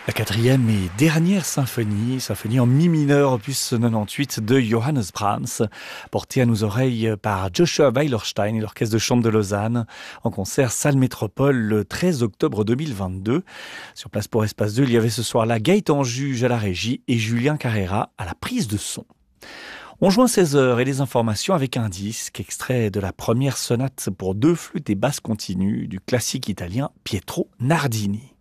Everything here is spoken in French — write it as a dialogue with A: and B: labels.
A: La quatrième et dernière symphonie en mi mineur, opus 98 de Johannes Brahms, portée à nos oreilles par Joshua Weilerstein et l'Orchestre de chambre de Lausanne, en concert salle Métropole le 13 octobre 2022. Sur place pour Espace 2, il y avait ce soir-là Gaëtan Juge à la régie et Julien Carrera à la prise de son. On joint 16 heures et les informations avec un disque extrait de la première sonate pour deux flûtes et basses continues du classique italien Pietro Nardini.